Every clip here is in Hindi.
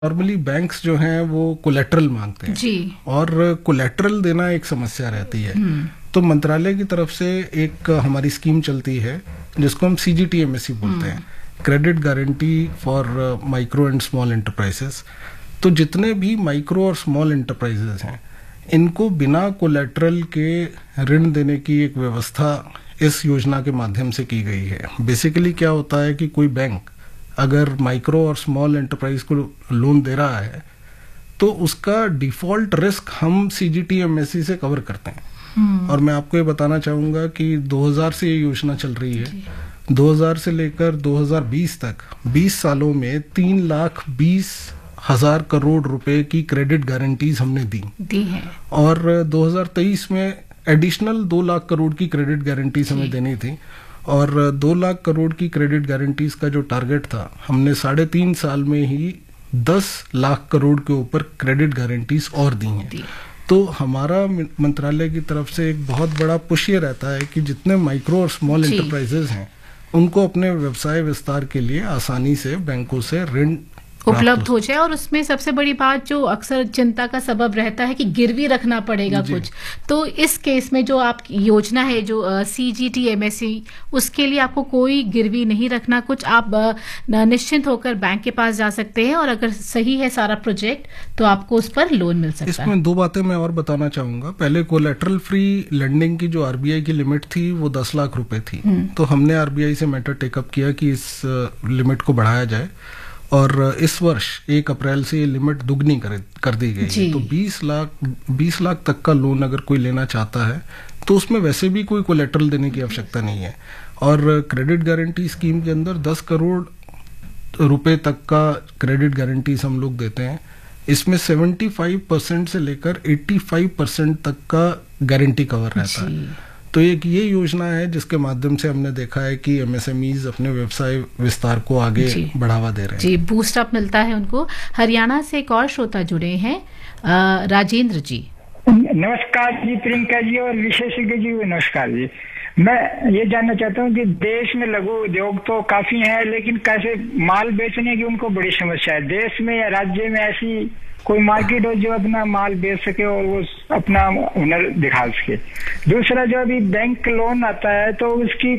नॉर्मली बैंक्स जो हैं वो कोलेटरल मांगते हैं जी। और कोलेटरल देना एक समस्या रहती है। तो मंत्रालय की तरफ से एक हमारी स्कीम चलती है जिसको हम CGTMSE बोलते हैं, credit guarantee for micro and small enterprises. तो जितने भी माइक्रो और स्मॉल एंटरप्राइजेस हैं इनको बिना कोलेटरल के ऋण देने की एक व्यवस्था इस योजना के माध्यम से की गई है। बेसिकली क्या होता है कि कोई बैंक अगर माइक्रो और स्मॉल एंटरप्राइज को लोन दे रहा है तो उसका डिफॉल्ट रिस्क हम CGTMSE से कवर करते हैं। और मैं आपको ये बताना चाहूंगा कि 2000 से ये योजना चल रही है। 2000 से लेकर 2020 तक 20 सालों में 3,20,000 करोड़ रुपए की क्रेडिट गारंटीज हमने दी हैं। और 2023 में एडिशनल 2 लाख करोड़ की क्रेडिट गारंटीज हमें देनी थी। और 2 लाख करोड़ की क्रेडिट गारंटीज का जो टारगेट था हमने 3.5 साल में ही 10 लाख करोड़ के ऊपर क्रेडिट गारंटीज और दी हैं। तो हमारा मंत्रालय की तरफ से एक बहुत बड़ा पुश ये रहता है कि जितने माइक्रो और स्मॉल एंटरप्राइजेस हैं उनको अपने व्यवसाय विस्तार के लिए आसानी से बैंकों से ऋण उपलब्ध हो जाए। और उसमें सबसे बड़ी बात जो अक्सर चिंता का सबब रहता है कि गिरवी रखना पड़ेगा कुछ, तो इस केस में जो आप योजना है जो CGTMSE, उसके लिए आपको कोई गिरवी नहीं रखना कुछ, आप निश्चिंत होकर बैंक के पास जा सकते हैं और अगर सही है सारा प्रोजेक्ट तो आपको उस पर लोन मिल सकता है। इसमें 2 बातें मैं और बताना चाहूंगा। पहले कोलेटरल फ्री लेंडिंग की जो RBI की लिमिट थी वो 10 लाख रुपए थी। तो हमने RBI से मैटर टेकअप किया कि इस लिमिट को बढ़ाया जाए और इस वर्ष 1 अप्रैल से ये लिमिट दुगनी कर दी गई है। तो 20 लाख तक का लोन अगर कोई लेना चाहता है तो उसमें वैसे भी कोई कोलेटरल देने की आवश्यकता नहीं है। और क्रेडिट गारंटी स्कीम के अंदर 10 करोड़ रुपए तक का क्रेडिट गारंटीज हम लोग देते हैं। इसमें 75% से लेकर 85% तक का गारंटी कवर रहता है। तो एक ये योजना है जिसके माध्यम से हमने देखा है कि MSMEs अपने व्यवसाय विस्तार को आगे बढ़ावा दे रहे हैं। जी, बूस्ट अप मिलता है उनको। हरियाणा से एक और श्रोता जुड़े हैं, राजेंद्र जी। नमस्कार जी प्रियंका जी और विशेषज्ञ जी, नमस्कार जी। मैं ये जानना चाहता हूँ कि देश में लघु उद्योग तो काफी है, लेकिन कैसे माल बेचने की उनको बड़ी समस्या है। देश में या राज्य में ऐसी कोई मार्केट हो जो अपना माल बेच सके और वो अपना हुनर दिखा सके। दूसरा, जो अभी बैंक लोन आता है तो उसकी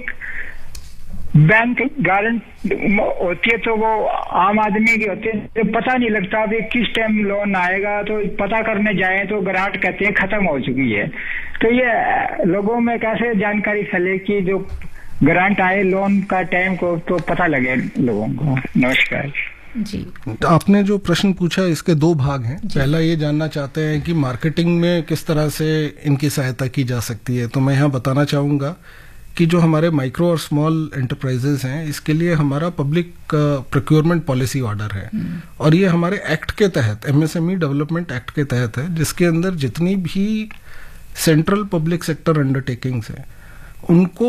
बैंक गारंटी होती है तो वो आम आदमी की होती है, तो पता नहीं लगता अभी किस टाइम लोन आएगा। तो पता करने जाए तो ग्रांट कहते हैं खत्म हो चुकी है। तो ये लोगों में कैसे जानकारी फैले कि जो ग्रांट आए लोन का टाइम को तो पता लगे लोगों को। नमस्कार जी। आपने जो प्रश्न पूछा इसके 2 भाग हैं। पहला ये जानना चाहते हैं कि मार्केटिंग में किस तरह से इनकी सहायता की जा सकती है। तो मैं यहाँ बताना चाहूंगा कि जो हमारे माइक्रो और स्मॉल एंटरप्राइजेस हैं इसके लिए हमारा पब्लिक प्रोक्योरमेंट पॉलिसी ऑर्डर है और ये हमारे एक्ट के तहत, MSME डेवलपमेंट एक्ट के तहत है, जिसके अंदर जितनी भी सेंट्रल पब्लिक सेक्टर अंडरटेकिंग्स हैं उनको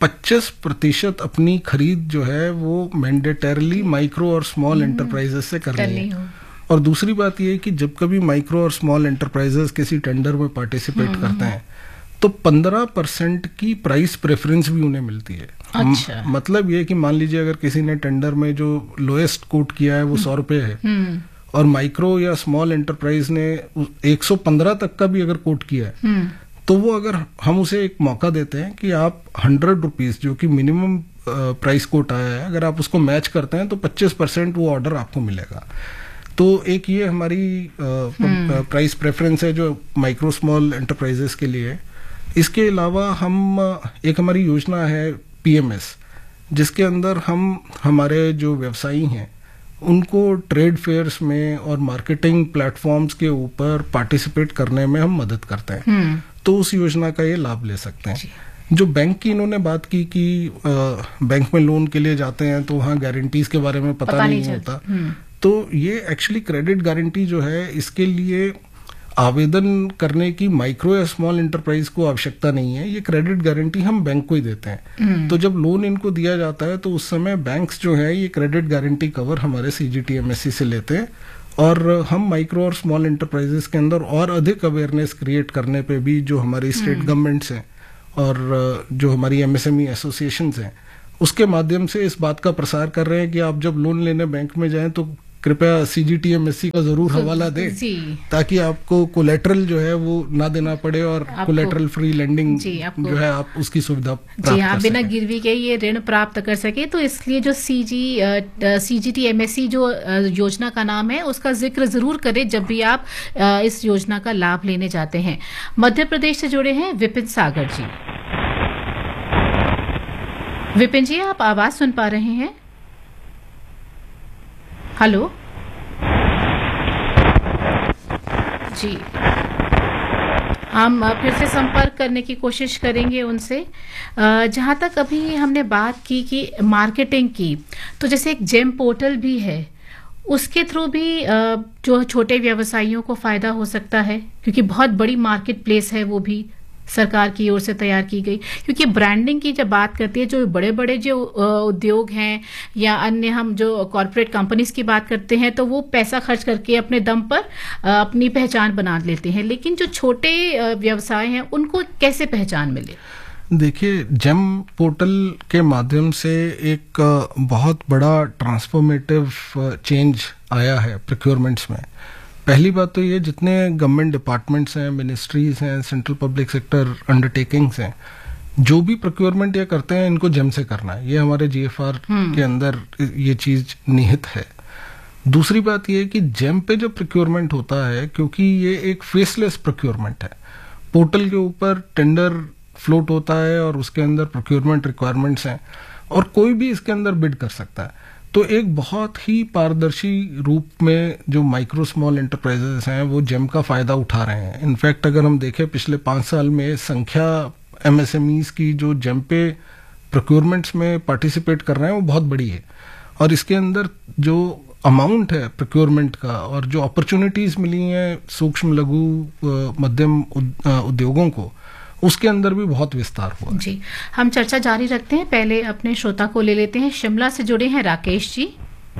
25% अपनी खरीद जो है वो मैंडेटरली माइक्रो और स्मॉल एंटरप्राइजेस से करनी है। और दूसरी बात ये है कि जब कभी माइक्रो और स्मॉल एंटरप्राइजेस किसी टेंडर में पार्टिसिपेट करते हैं तो 15% की प्राइस प्रेफरेंस भी उन्हें मिलती है। अच्छा। मतलब ये कि मान लीजिए अगर किसी ने टेंडर में जो लोएस्ट कोट किया है वो 100 रुपए है और माइक्रो या स्मॉल एंटरप्राइज ने 115 तक का भी अगर कोट किया है तो वो अगर हम उसे एक मौका देते हैं कि आप 100 रुपीज जो कि मिनिमम प्राइस कोट आया है अगर आप उसको मैच करते हैं तो 25% वो ऑर्डर आपको मिलेगा। तो एक ये हमारी प्राइस प्रेफरेंस है जो माइक्रो स्मॉल एंटरप्राइजेस के लिए। इसके अलावा हम एक हमारी योजना है PMS, जिसके अंदर हम हमारे जो व्यवसायी हैं उनको ट्रेड फेयर्स में और मार्केटिंग प्लेटफॉर्म्स के ऊपर पार्टिसिपेट करने में हम मदद करते हैं। तो उस योजना का ये लाभ ले सकते हैं। जो बैंक की इन्होंने बात की कि बैंक में लोन के लिए जाते हैं तो वहाँ गारंटीज के बारे में पता नहीं होता, तो ये एक्चुअली क्रेडिट गारंटी जो है इसके लिए आवेदन करने की माइक्रो या स्मॉल एंटरप्राइज को आवश्यकता नहीं है। ये क्रेडिट गारंटी हम बैंक को ही देते हैं। तो जब लोन इनको दिया जाता है तो उस समय बैंक्स जो है ये क्रेडिट गारंटी कवर हमारे CGTMSE से लेते हैं और हम माइक्रो और स्मॉल एंटरप्राइजेस के अंदर और अधिक अवेयरनेस क्रिएट करने पे भी जो हमारी स्टेट गवर्नमेंट्स हैं और जो हमारी MSME एसोसिएशंस हैं उसके माध्यम से इस बात का प्रसार कर रहे हैं कि आप जब लोन लेने बैंक में जाएं तो कृपया CGTMSE का जरूर हवाला दें, ताकि आपको कोलेटरल जो है वो ना देना पड़े और कोलेटरल फ्री लेंडिंग जो है आप उसकी सुविधा प्राप्त आप बिना गिरवी के ये ऋण प्राप्त कर सके। तो इसलिए जो CGTMSE जो योजना का नाम है उसका जिक्र जरूर करें जब भी आप इस योजना का लाभ लेने जाते हैं। मध्य प्रदेश से जुड़े हैं विपिन सागर जी। विपिन जी, आप आवाज सुन पा रहे हैं? हेलो जी, हम फिर से संपर्क करने की कोशिश करेंगे उनसे। जहां तक अभी हमने बात की कि मार्केटिंग की, तो जैसे एक जेम पोर्टल भी है, उसके थ्रू भी जो छोटे व्यवसायियों को फायदा हो सकता है, क्योंकि बहुत बड़ी मार्केट प्लेस है वो भी सरकार की ओर से तैयार की गई। क्योंकि ब्रांडिंग की जब बात करती है, जो बड़े बड़े जो उद्योग हैं या अन्य हम जो कॉर्पोरेट कंपनीज की बात करते हैं, तो वो पैसा खर्च करके अपने दम पर अपनी पहचान बना लेते हैं, लेकिन जो छोटे व्यवसाय हैं उनको कैसे पहचान मिले? देखिए, जेम पोर्टल के माध्यम से एक बहुत बड़ा ट्रांसफॉर्मेटिव चेंज आया है प्रोक्योरमेंट्स में। पहली बात तो ये, जितने गवर्नमेंट डिपार्टमेंट्स हैं, मिनिस्ट्रीज हैं, सेंट्रल पब्लिक सेक्टर अंडरटेकिंग्स हैं, जो भी प्रोक्योरमेंट ये करते हैं इनको जेम से करना है। ये हमारे GFR के अंदर ये चीज निहित है। दूसरी बात ये कि जेम पे जो प्रोक्योरमेंट होता है, क्योंकि ये एक फेसलेस प्रोक्योरमेंट है, पोर्टल के ऊपर टेंडर फ्लोट होता है और उसके अंदर प्रोक्योरमेंट रिक्वायरमेंट्स हैं और कोई भी इसके अंदर बिड कर सकता है। तो एक बहुत ही पारदर्शी रूप में जो माइक्रो स्मॉल एंटरप्राइजेस हैं वो जेम का फायदा उठा रहे हैं। इनफैक्ट अगर हम देखें पिछले 5 साल में संख्या MSMEs की जो जेम पे प्रोक्योरमेंट्स में पार्टिसिपेट कर रहे हैं वो बहुत बड़ी है, और इसके अंदर जो अमाउंट है प्रोक्योरमेंट का और जो अपॉर्चुनिटीज मिली हैं सूक्ष्म लघु मध्यम उद्योगों को, उसके अंदर भी बहुत विस्तार हुआ जी। हम चर्चा जारी रखते हैं, पहले अपने श्रोता को ले लेते हैं। शिमला से जुड़े हैं राकेश जी।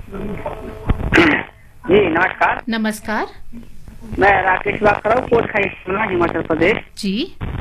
जी नमस्कार। नमस्कार, मैं राकेश बात कर रहा हूँ, कोटखाई शिमला, हिमाचल प्रदेश जी।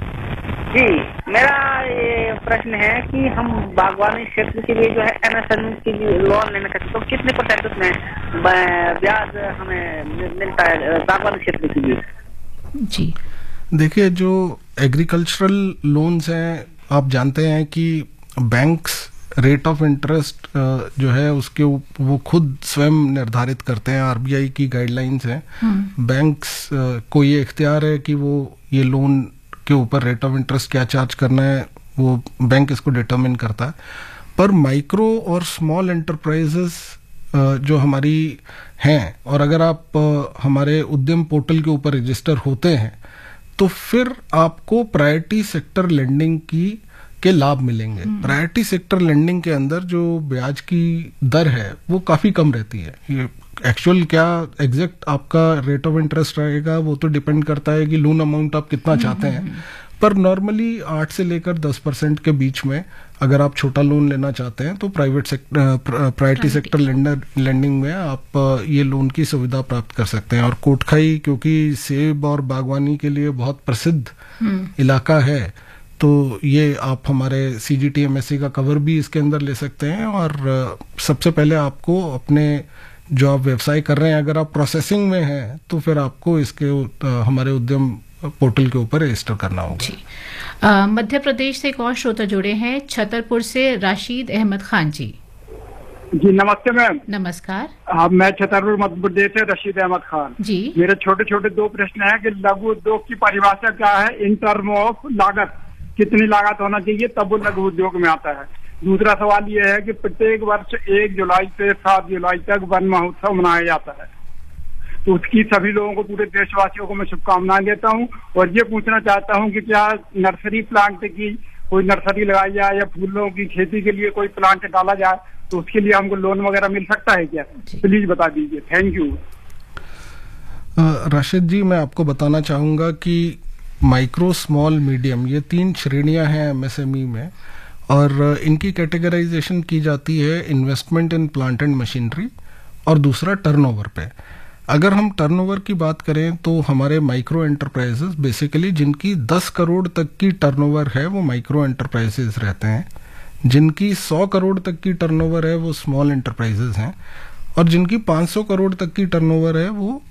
जी, मेरा ये प्रश्न है कि हम बागवानी क्षेत्र के लिए जो है MSME के लिए लोन लेना चाहते हैं, तो कितने % में ब्याज हमें मिलता है बागवानी क्षेत्र के लिए? जी देखिए, जो एग्रीकल्चरल लोन्स हैं, आप जानते हैं कि बैंक्स रेट ऑफ इंटरेस्ट जो है उसके वो खुद स्वयं निर्धारित करते हैं। RBI की गाइडलाइंस हैं। बैंक्स को ये इख्तियार है कि वो ये लोन के ऊपर रेट ऑफ इंटरेस्ट क्या चार्ज करना है, वो बैंक इसको डिटरमिन करता है। पर माइक्रो और स्मॉल एंटरप्राइजेस जो हमारी हैं, और अगर आप हमारे उद्यम पोर्टल के ऊपर रजिस्टर होते हैं, तो फिर आपको प्रायोरिटी सेक्टर लेंडिंग के लाभ मिलेंगे। प्रायोरिटी सेक्टर लेंडिंग के अंदर जो ब्याज की दर है वो काफी कम रहती है। ये एक्चुअल क्या एग्जैक्ट आपका रेट ऑफ इंटरेस्ट रहेगा वो तो डिपेंड करता है कि लोन अमाउंट आप कितना चाहते हैं, पर नॉर्मली 8 से लेकर 10% के बीच में अगर आप छोटा लोन लेना चाहते हैं तो प्रायोरिटी सेक्टर लेंडिंग में आप ये लोन की सुविधा प्राप्त कर सकते हैं। और कोटखाई क्योंकि सेब और बागवानी के लिए बहुत प्रसिद्ध इलाका है, तो ये आप हमारे CGTMSE का कवर भी इसके अंदर ले सकते हैं। और सबसे पहले आपको अपने जो आप व्यवसाय कर रहे हैं, अगर आप प्रोसेसिंग में हैं, तो फिर आपको इसके हमारे उद्यम पोर्टल के ऊपर रजिस्टर करना होगा जी। मध्य प्रदेश से एक और श्रोता जुड़े हैं, छतरपुर से राशिद अहमद खान जी। जी नमस्ते मैम। नमस्कार। मैं छतरपुर मध्य प्रदेश से रशीद अहमद खान जी। मेरे छोटे छोटे 2 प्रश्न हैं कि लघु उद्योग की परिभाषा क्या है इन टर्म ऑफ लागत, कितनी लागत होना चाहिए तब वो लघु उद्योग में आता है। दूसरा सवाल ये है कि प्रत्येक वर्ष 1 जुलाई से 7 जुलाई तक वन महोत्सव मनाया जाता है, तो उसकी सभी लोगों को, पूरे देशवासियों को मैं शुभकामनाएं देता हूं। और ये पूछना चाहता हूं कि क्या नर्सरी प्लांट की कोई नर्सरी लगाई जाए या फूलों की खेती के लिए कोई प्लांट डाला जाए, तो उसके लिए हमको लोन वगैरह मिल सकता है क्या? प्लीज बता दीजिए। Thank you. राशिद जी, मैं आपको बताना चाहूंगा कि माइक्रो, स्मॉल, मीडियम, ये 3 श्रेणियां हैं MSME में, और इनकी कैटेगराइजेशन की जाती है investment in plant and machinery और दूसरा टर्नओवर पे। अगर हम टर्नओवर की बात करें तो हमारे माइक्रो एंटरप्राइजेस बेसिकली जिनकी 10 करोड़ तक की टर्नओवर है वो माइक्रो एंटरप्राइजेस रहते हैं, जिनकी 100 करोड़ तक की टर्नओवर है वो स्मॉल एंटरप्राइजेस हैं, और जिनकी 500 करोड़ तक की टर्नओवर है वो